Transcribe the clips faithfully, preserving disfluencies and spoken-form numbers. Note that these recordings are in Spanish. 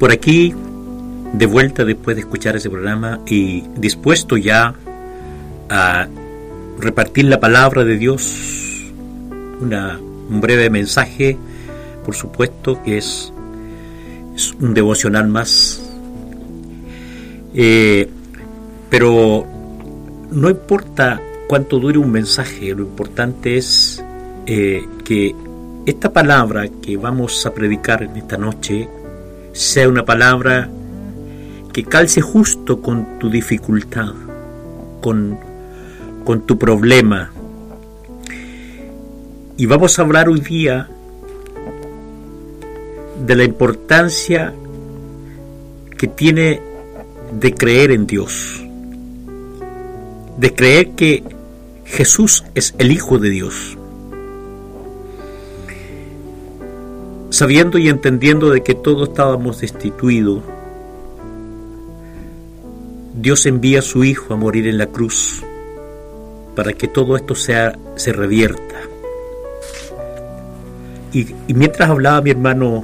por aquí, de vuelta después de escuchar ese programa y dispuesto ya a repartir la palabra de Dios, una, un breve mensaje, por supuesto, que es, es un devocional más. Eh, pero no importa cuánto dure un mensaje, lo importante es eh, que esta palabra que vamos a predicar en esta noche sea una palabra que calce justo con tu dificultad, con, con tu problema. Y vamos a hablar hoy día de la importancia que tiene de creer en Dios, de creer que Jesús es el Hijo de Dios, sabiendo y entendiendo de que todos estábamos destituidos. Dios envía a su Hijo a morir en la cruz para que todo esto sea, se revierta. Y, y mientras hablaba mi hermano,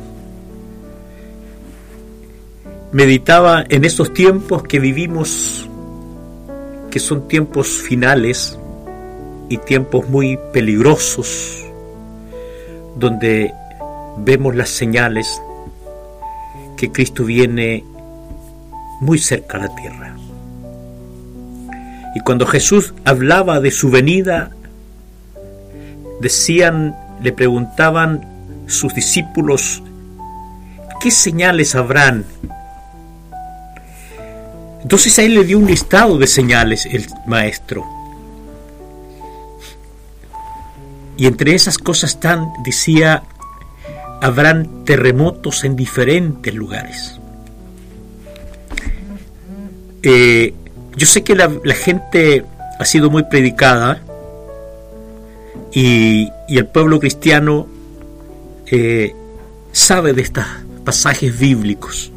meditaba en esos tiempos que vivimos, que son tiempos finales y tiempos muy peligrosos, donde vemos las señales que Cristo viene muy cerca a la tierra. Y cuando Jesús hablaba de su venida, decían, le preguntaban sus discípulos, ¿qué señales habrán? Entonces a él le dio un listado de señales el maestro. Y entre esas cosas tan, decía, habrán terremotos en diferentes lugares. Eh, yo sé que la, la gente ha sido muy predicada y, y el pueblo cristiano eh, sabe de estos pasajes bíblicos.